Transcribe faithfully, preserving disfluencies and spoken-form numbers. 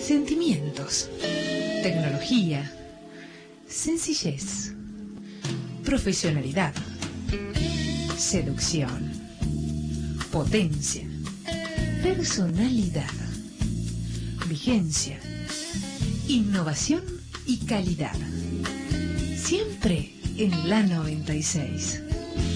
Sentimientos, tecnología, sencillez, profesionalidad, seducción, potencia, personalidad, vigencia, innovación y calidad. Siempre en la noventa y seis.